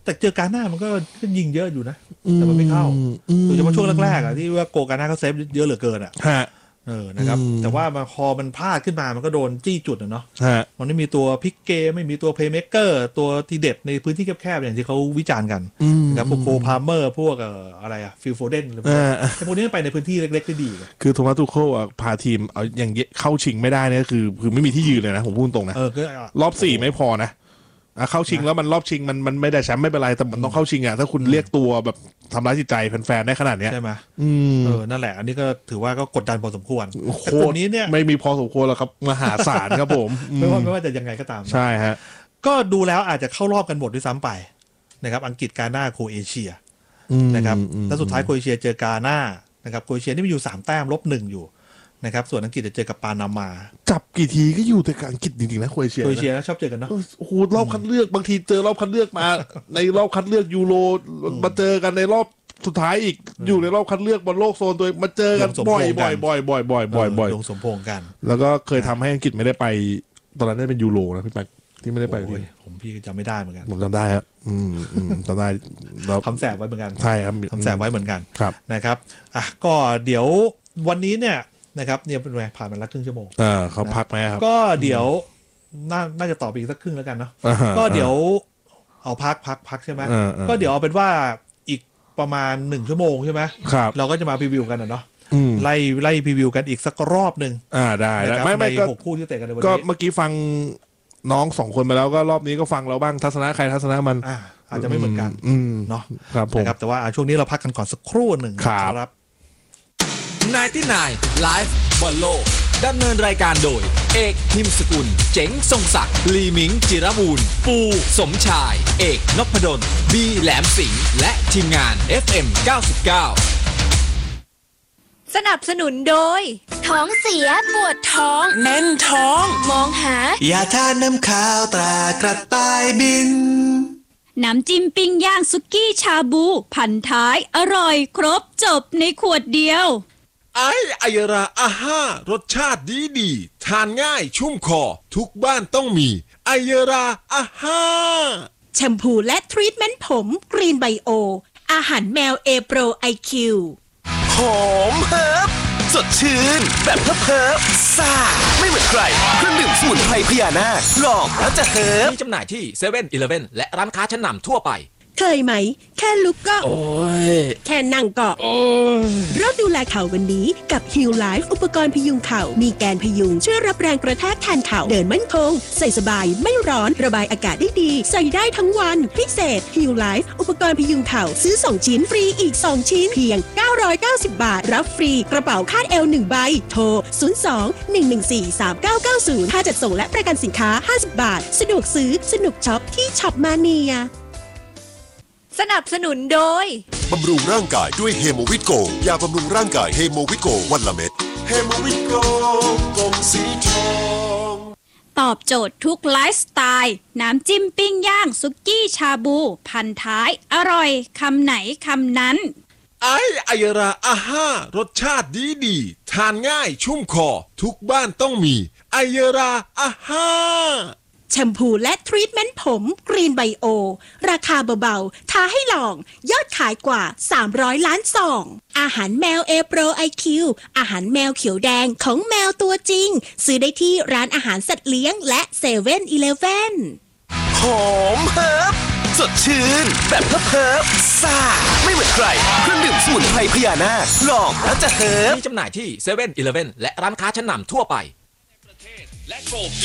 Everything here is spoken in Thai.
แต่เจอการหน้ามันก็ยิงเยอะอยู่นะแต่มันไม่เข้าโดยเฉพาะช่วงแรกๆอ่ะที่ว่าโกการหน้าเขาเซฟเยอะเหลือเกินอ่ะนะครับแต่ว่าพอมันพลาดขึ้นมามันก็โดนจี้จุดเนาะมันไม่มีตัวพลิกเกมไม่มีตัวเพลย์เมคเกอร์ตัวทีเด็ดในพื้นที่แคบๆอย่างที่เขาวิจารณ์กันนะครับพวกโคพาร์เมอร์พวกอะไรอะฟิลโฟเดนอะไรพวกนี้ไปในพื้นที่เล็กๆได้ดีคือโทมัสทูเคิลพาทีมเอาอย่างเข้าชิงไม่ได้เนี่ยคือไม่มีที่ยืนเลยนะผมพูดตรงนะรอบ4ไม่พอนะเข้าชิงแล้วมันรอบชิงมันไม่ได้แชมป์ไม่เป็นไรแต่มันต้องเข้าชิงอ่ะถ้าคุณเรียกตัวแบบทำร้ายจิตใจแฟนๆได้ขนาดนี้ใช่ไหมนั่นแหละอันนี้ก็ถือว่าก็กดดันพอสมควรโค้ชนี้เนี่ยไม่มีพอสมควรหรอกครับมหาศาลครับผมไม่ว่าจะยังไงก็ตามใช่ฮะก็ดูแล้วอาจจะเข้ารอบกันหมดด้วยซ้ำไปนะครับอังกฤษกาน่าโครเอเชียนะครับแล้วสุดท้ายโครเอเชียเจอกาน่านะครับโครเอเชียนี่มีอยู่3แต้ม-1อยู่นะครับส่วนอังกฤษจะเจอกับปานามาจับกี่ทีก็อยู่แต่กับอังกฤษจริงๆนะโครเอเชียชอบเจอกันเนาะโอ้โหรอบคัดเลือกบางทีเจอรอบคัดเลือกมาในรอบคัดเลือกยูโรมาเจอกันในรอบสุดท้ายอีกอยู่ในรอบคัดเลือกบอลโลกโซนตัวมาเจอกันบ่อยลงสมพงกันแล้วก็เคยทำให้อังกฤษไม่ได้ไปตอนนั้นได้เป็นยูโรนะพี่แป๊กที่ไม่ได้ไปพี่จำไม่ได้เหมือนกันผมจำได้ครับจำได้คำแสบไว้เหมือนกันใช่ครับคำแสบไว้เหมือนกันนะครับก็เดี๋ยววันนี้เนี่ยนะครับเนี่ยเป็นไงผ่านมาแล้วครึ่งชั่วโมงเขาพักไหมครับก็เดี๋ยวน่าจะต่ออีกสักครึ่งแล้วกันเนาะก็เดี๋ยวเอาพักใช่ไหมก็เดี๋ยวเอาเป็นว่าอีกประมาณ1ชั่วโมงใช่ไหมเราก็จะมาพรีวิวกันเนาะไล่พรีวิวกันอีกสักรอบนึงได้ไม่6คู่ที่เตะกันในวันนี้ก็เมื่อกี้ฟังน้อง2คนมาแล้วก็รอบนี้ก็ฟังเราบ้างทัศนะใครทัศนะมันอาจจะไม่เหมือนกันเนาะครับผมแต่ว่าช่วงนี้เราพักกันก่อนสักครู่หนึ่งครับ 99 Live บอลโลกดำเนินรายการโดยเอกหิมสกุลเจ๋งทรงศักดิ์ลีมิงจิรบูรณ์ปูสมชายเอกนพดลบีแหลมสิงห์และทีมงาน FM 99 สนับสนุนโดยท้องเสียปวดท้องแน่นท้องมองหายาทาน้ำข้าวตรากระต่ายบินน้ำจิ้มปิ้งย่างสุกี้ชาบูพันท้ายอร่อยครบจบในขวดเดียวไอยราอาห้ารสชาติดีทานง่ายชุ่มคอทุกบ้านต้องมีไอยราอาห้าแชมพูและทรีทเมนต์ผมกรีนไบโออาหารแมวเอโปรไอคิวหอมเฮิร์บสดชื่นแบบเพิบซ่าไม่เหมือนใครเครื่องดื่มสมุนไพรพญานาคลองแล้วจะเฮิร์บมีจำหน่ายที่เซเว่นอีเลฟเว่นและร้านค้าชั้นนำทั่วไปเคยไหมแค่ลุกก็แค่นั่งก็เริ่มดูแลเข่าวันนี้กับ Heal Life อุปกรณ์พยุงเข่ามีแกนพยุงช่วยรับแรงกระแทกแทนเข่าเดินมั่นคงใส่สบายไม่ร้อนระบายอากาศได้ดีใส่ได้ทั้งวันพิเศษ Heal Life อุปกรณ์พยุงเข่าซื้อ2ชิ้นฟรีอีก2ชิ้นเพียง990 บาทรับฟรีกระเป๋าคาดเอว1ใบโทร02-114-3990ค่าจัดส่งและประกันสินค้า50 บาทสะดวกซื้อสนุกช็อปที่ช็อปมาเนียสนับสนุนโดยบำรุงร่างกายด้วยเฮโมวิโกยาบำรุงร่างกายเฮโมวิโกวันละเม็ดเฮโมวิโกกล่องสีทองตอบโจทย์ทุกไลฟ์สไตล์น้ำจิ้มปิ้งย่างสุกี้ชาบูพันท้ายอร่อยคำไหนคำนั้นไอยราอาห้ารสชาติดีทานง่ายชุ่มคอทุกบ้านต้องมีไอยราอาห้าแชมพูและทรีทเมนต์ผมกรีนไบโอราคาเบาๆท้าให้ลองยอดขายกว่า300ล้านซองอาหารแมวเอโปรไอคิวอาหารแมวเขียวแดงของแมวตัวจริงซื้อได้ที่ร้านอาหารสัตว์เลี้ยงและเซเว่นอีเลฟเว่นหอมเฮิร์บสดชื่นแบบเพิบซ่าไม่เหมือนใครเครื่องดื่มสมุนไพรพญานาคลองแล้วจะเฮิร์บมีจำหน่ายที่เซเว่นอีเลฟเว่นและร้านค้าชั้นนำทั่วไปและโก